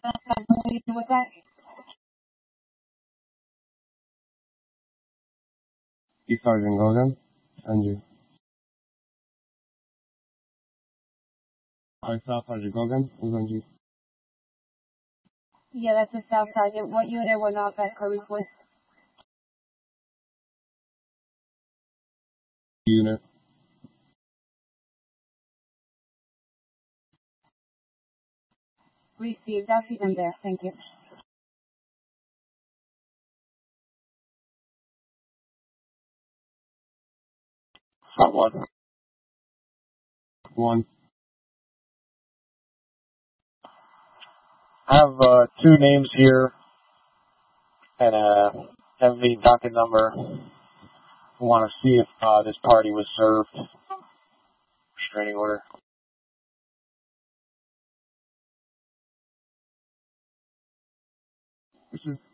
With that, Sergeant Gogan, and you. I saw Sergeant Gogan, who's on you? yeah, that's the South Sergeant. What unit went off at Curry's with? Unit. Received. I'll see them there. Thank you. One. One. I have two names here and a MV docket number. I want to see if this party was served. Restraining order. This is